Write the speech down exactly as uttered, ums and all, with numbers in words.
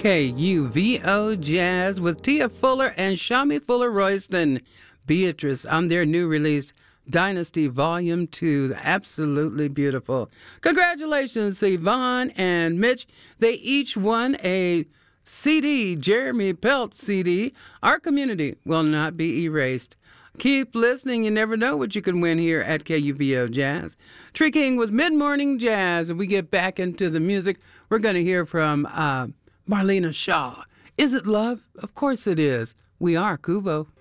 K U V O Jazz with Tia Fuller and Shami Fuller Royston. Beatrice on their new release, Dynasty Volume two. Absolutely beautiful. Congratulations to Yvonne and Mitch. They each won a C D, Jeremy Pelt C D. Our community will not be erased. Keep listening. You never know what you can win here at K U V O Jazz. Tree King with Mid-Morning Jazz. And we get back into the music. We're going to hear from uh, Marlena Shaw. Is it love? Of course it is. We are Kubo.